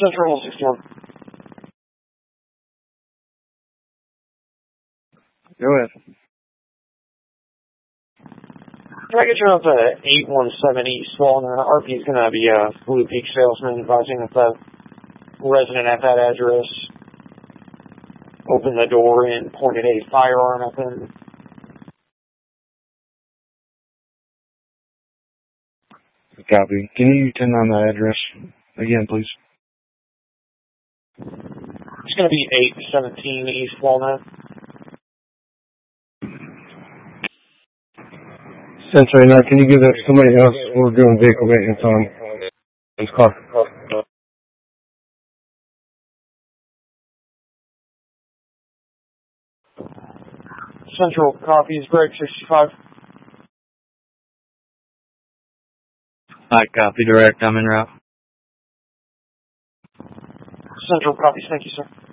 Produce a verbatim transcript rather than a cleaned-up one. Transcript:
Central sixty-one. Go ahead. Can I get you up to eight one seven East Walnut? R P is going to be a Blue Peak salesman advising that the resident at that address opened the door and pointed a firearm at them. Copy. Can you turn on that address again, please? It's going to be eight seventeen East Walnut. Century, now can you give that to somebody else? We're doing vehicle maintenance on this car. Central copies, Greg sixty-five. I copy direct, I'm en route. Central copies, thank you, sir.